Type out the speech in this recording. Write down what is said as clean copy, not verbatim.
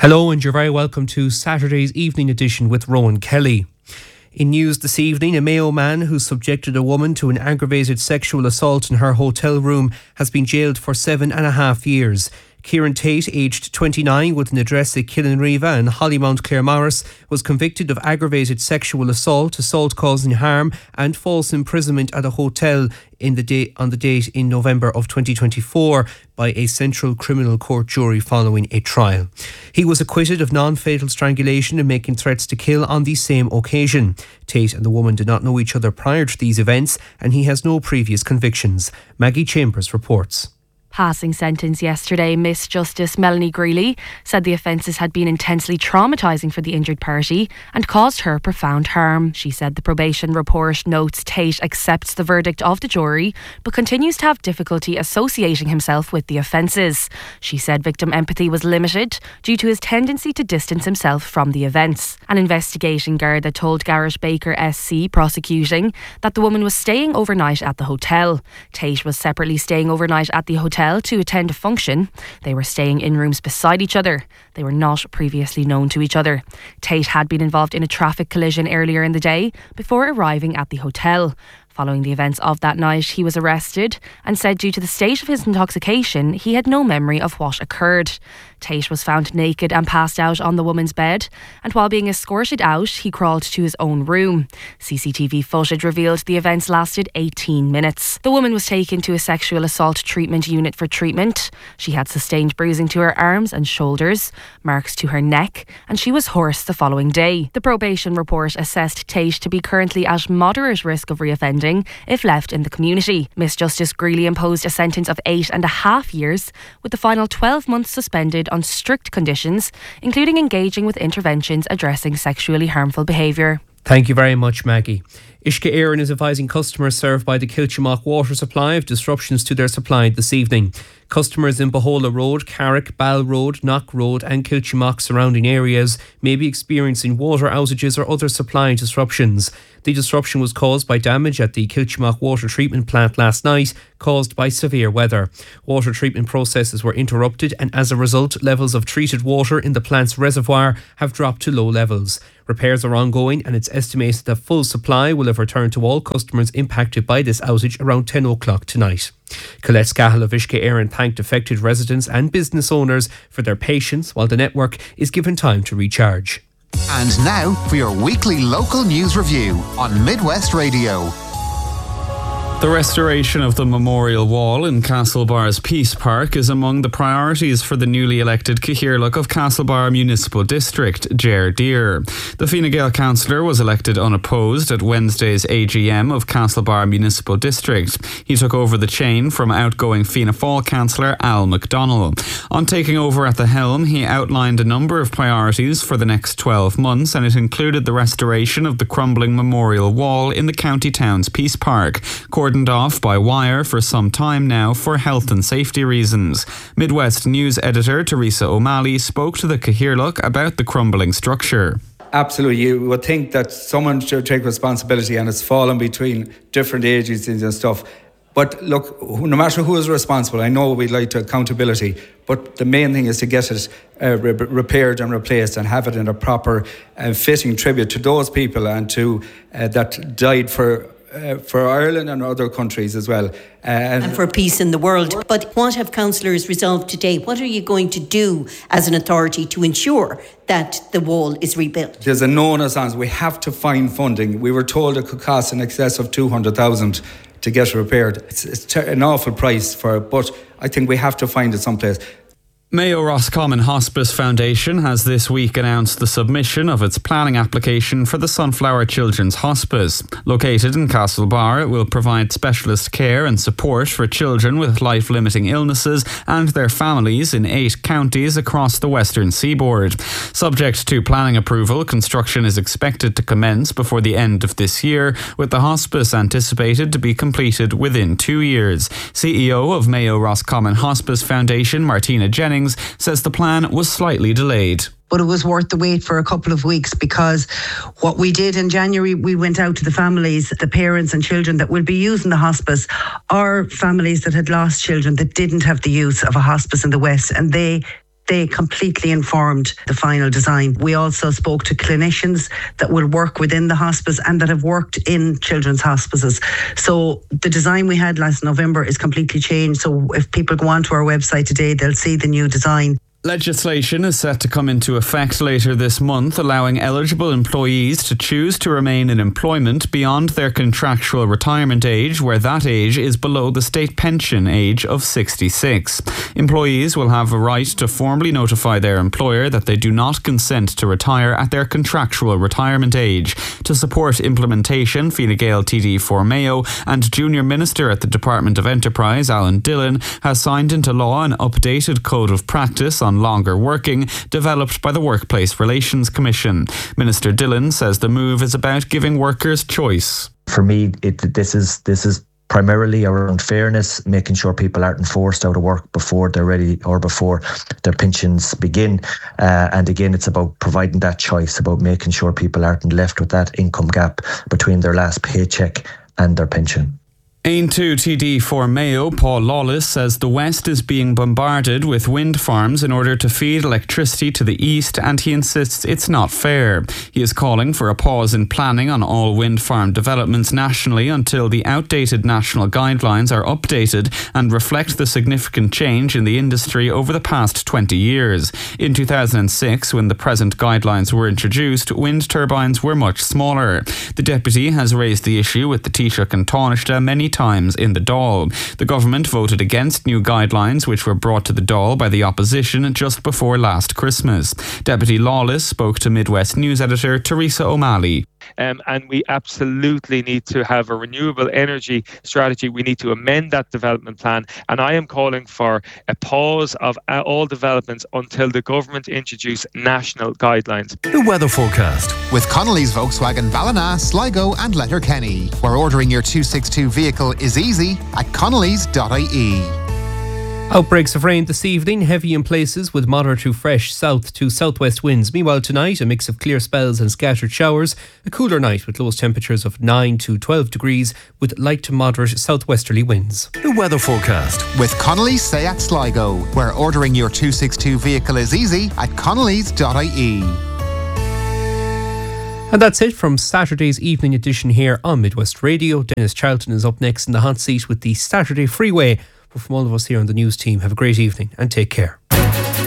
Hello and you're very welcome to Saturday's evening edition with Rowan Kelly. In news this evening, a Mayo man who subjected a woman to an aggravated sexual assault in her hotel room has been jailed for 7.5 years. Kieran Tate, aged 29, with an address at Killinriva in Hollymount, Claremorris, was convicted of aggravated sexual assault causing harm and false imprisonment at a hotel on the date in November of 2024 by a Central Criminal Court jury following a trial. He was acquitted of non-fatal strangulation and making threats to kill on the same occasion. Tate and the woman did not know each other prior to these events and he has no previous convictions. Maggie Chambers reports. Passing sentence yesterday, Miss Justice Melanie Greeley said the offences had been intensely traumatising for the injured party and caused her profound harm. She said the probation report notes Tate accepts the verdict of the jury but continues to have difficulty associating himself with the offences. She said victim empathy was limited due to his tendency to distance himself from the events. An investigation Garda told Garrett Baker SC prosecuting that the woman was staying overnight at the hotel. Tate was separately staying overnight at the hotel to attend a function. They were staying in rooms beside each other. They were not previously known to each other. Tate had been involved in a traffic collision earlier in the day before arriving at the hotel. Following the events of that night, he was arrested and said due to the state of his intoxication, he had no memory of what occurred. Tate was found naked and passed out on the woman's bed, and while being escorted out, he crawled to his own room. CCTV footage revealed the events lasted 18 minutes. The woman was taken to a sexual assault treatment unit for treatment. She had sustained bruising to her arms and shoulders, marks to her neck, and she was hoarse the following day. The probation report assessed Tate to be currently at moderate risk of reoffending if left in the community. Miss Justice Greeley imposed a sentence of 8.5 years, with the final 12 months suspended on strict conditions, including engaging with interventions addressing sexually harmful behaviour. Thank you very much, Maggie. Uisce Éireann is advising customers served by the Kiltimagh water supply of disruptions to their supply this evening. Customers in Bohola Road, Carrick, Ball Road, Knock Road and Kiltimagh surrounding areas may be experiencing water outages or other supply disruptions. The disruption was caused by damage at the Kiltimagh water treatment plant last night, caused by severe weather. Water treatment processes were interrupted and as a result, levels of treated water in the plant's reservoir have dropped to low levels. Repairs are ongoing and it's estimated that full supply will have returned to all customers impacted by this outage around 10 o'clock tonight. Colette Scahill of Uisce Éireann thanked affected residents and business owners for their patience while the network is given time to recharge. And now for your weekly local news review on Midwest Radio. The restoration of the memorial wall in Castlebar's Peace Park is among the priorities for the newly elected Cathaoirleach of Castlebar Municipal District, Ger Deere. The Fine Gael councillor was elected unopposed at Wednesday's AGM of Castlebar Municipal District. He took over the chain from outgoing Fianna Fáil councillor Al McDonnell. On taking over at the helm, he outlined a number of priorities for the next 12 months, and it included the restoration of the crumbling memorial wall in the county town's Peace Park, cordoned off by wire for some time now for health and safety reasons. Midwest News editor Teresa O'Malley spoke to the Cathaoirleach about the crumbling structure. Absolutely, you would think that someone should take responsibility, and it's fallen between different agencies and stuff. But look, no matter who is responsible, I know we'd like to accountability, but the main thing is to get it repaired and replaced and have it in a proper fitting tribute to those people and to that died for Ireland and other countries as well. And for peace in the world. But what have councillors resolved today? What are you going to do as an authority to ensure that the wall is rebuilt? There's a no-ness on it. We have to find funding. We were told it could cost in excess of 200,000 to get it repaired. It's an awful price for it, but I think we have to find it someplace. Mayo Roscommon Hospice Foundation has this week announced the submission of its planning application for the Sunflower Children's Hospice. Located in Castlebar, it will provide specialist care and support for children with life-limiting illnesses and their families in 8 counties across the western seaboard. Subject to planning approval, construction is expected to commence before the end of this year, with the hospice anticipated to be completed within 2 years. CEO of Mayo Roscommon Hospice Foundation, Martina Jennings, says the plan was slightly delayed. But it was worth the wait for a couple of weeks, because what we did in January, we went out to the families, the parents and children that will be using the hospice, or families that had lost children that didn't have the use of a hospice in the West, and they they completely informed the final design. We also spoke to clinicians that will work within the hospice and that have worked in children's hospices. So the design we had last November is completely changed. So if people go onto our website today, they'll see the new design. Legislation is set to come into effect later this month, allowing eligible employees to choose to remain in employment beyond their contractual retirement age, where that age is below the state pension age of 66. Employees will have a right to formally notify their employer that they do not consent to retire at their contractual retirement age. To support implementation, Fine Gael TD for Mayo and Junior Minister at the Department of Enterprise, Alan Dillon, has signed into law an updated code of practice on longer working, developed by the Workplace Relations Commission. Minister Dillon says the move is about giving workers choice. For me, this is primarily around fairness, making sure people aren't forced out of work before they're ready or before their pensions begin. And again, it's about providing that choice, about making sure people aren't left with that income gap between their last paycheck and their pension. Aontú TD for Mayo, Paul Lawless, says the West is being bombarded with wind farms in order to feed electricity to the East, and he insists it's not fair. He is calling for a pause in planning on all wind farm developments nationally until the outdated national guidelines are updated and reflect the significant change in the industry over the past 20 years. In 2006, when the present guidelines were introduced, wind turbines were much smaller. The Deputy has raised the issue with the Taoiseach and Taoiseach many times in the Dáil. The government voted against new guidelines which were brought to the Dáil by the opposition just before last Christmas. Deputy Lawless spoke to Midwest News editor Teresa O'Malley. And we absolutely need to have a renewable energy strategy. We need to amend that development plan. And I am calling for a pause of all developments until the government introduce national guidelines. The weather forecast with Connolly's Volkswagen Ballina, Sligo and Letterkenny, where ordering your 262 vehicle is easy at connolly's.ie. Outbreaks of rain this evening, heavy in places with moderate to fresh south to southwest winds. Meanwhile tonight, a mix of clear spells and scattered showers. A cooler night with lowest temperatures of 9 to 12 degrees with light to moderate southwesterly winds. The weather forecast with Connolly's Seat Sligo, where ordering your 262 vehicle is easy at connolly's.ie. And that's it from Saturday's evening edition here on Midwest Radio. Dennis Charlton is up next in the hot seat with the Saturday Freeway. But from all of us here on the news team, have a great evening and take care.